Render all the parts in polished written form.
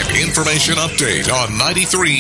Information update on 93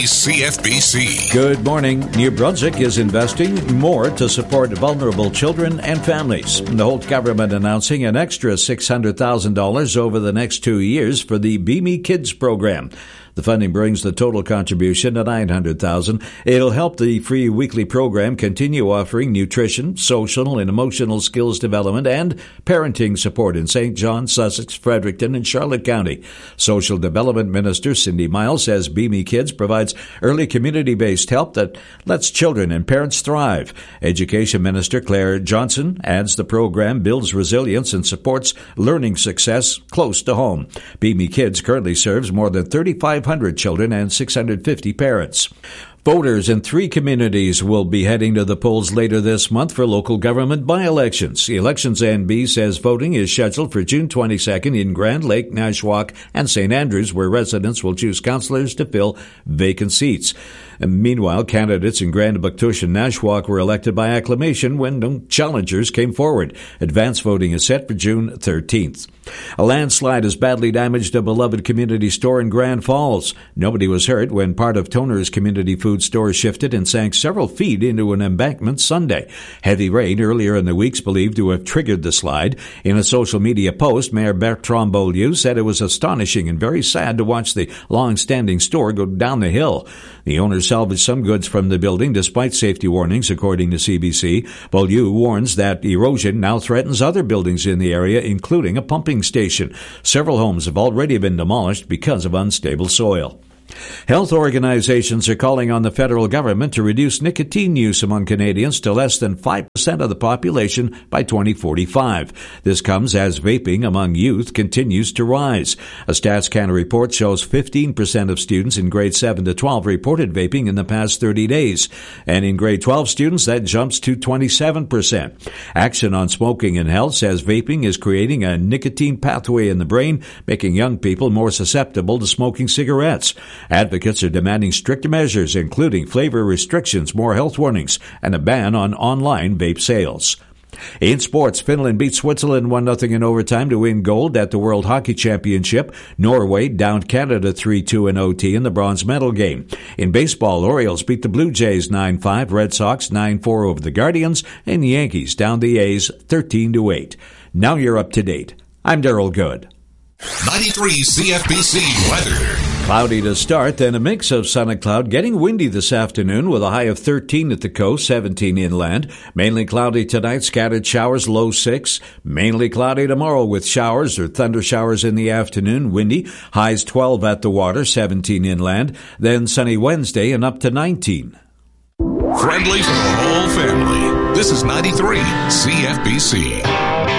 CFBC. Good morning. New Brunswick is investing more to support vulnerable children and families. The Holt government announcing an extra $600,000 over the next 2 years for the Be Me Kids program. The funding brings the total contribution to $900,000. It'll help the free weekly program continue offering nutrition, social and emotional skills development, and parenting support in St. John, Sussex, Fredericton, and Charlotte County. Social Development Minister Cindy Miles says Be Me Kids provides early community-based help that lets children and parents thrive. Education Minister Claire Johnson adds the program builds resilience and supports learning success close to home. Be Me Kids currently serves more than 3,500 children and 650 parents. Voters in 3 communities will be heading to the polls later this month for local government by-elections. Elections NB says voting is scheduled for June 22nd in Grand Lake, Nashwauk, and St. Andrews, where residents will choose councillors to fill vacant seats. And meanwhile, candidates in Grand Bactush and Nashwauk were elected by acclamation when no challengers came forward. Advance voting is set for June 13th. A landslide has badly damaged a beloved community store in Grand Falls. Nobody was hurt when part of Toner's community food store shifted and sank several feet into an embankment Sunday. Heavy rain earlier in the week's believed to have triggered the slide. In a social media post, Mayor Bertrand Beaulieu said it was astonishing and very sad to watch the long-standing store go down the hill. The owner salvaged some goods from the building despite safety warnings, according to CBC. Beaulieu warns that erosion now threatens other buildings in the area, including a pumping station. Several homes have already been demolished because of unstable soil. Health organizations are calling on the federal government to reduce nicotine use among Canadians to less than 5% of the population by 2045. This comes as vaping among youth continues to rise. A Stats Canada report shows 15% of students in grades 7 to 12 reported vaping in the past 30 days. And in grade 12 students, that jumps to 27%. Action on Smoking and Health says vaping is creating a nicotine pathway in the brain, making young people more susceptible to smoking cigarettes. Advocates are demanding stricter measures, including flavor restrictions, more health warnings, and a ban on online vape sales. In sports, Finland beat Switzerland 1-0 in overtime to win gold at the World Hockey Championship. Norway downed Canada 3-2 in OT in the bronze medal game. In baseball, Orioles beat the Blue Jays 9-5, Red Sox 9-4 over the Guardians, and the Yankees downed the A's 13-8. Now you're up to date. I'm Daryl Good. 93 CFBC weather. Cloudy to start, then a mix of sun and cloud. Getting windy this afternoon with a high of 13 at the coast, 17 inland. Mainly cloudy tonight, scattered showers, low 6. Mainly cloudy tomorrow with showers or thunder showers in the afternoon, windy. Highs 12 at the water, 17 inland. Then sunny Wednesday and up to 19. Friendly for the whole family. This is 93 CFBC.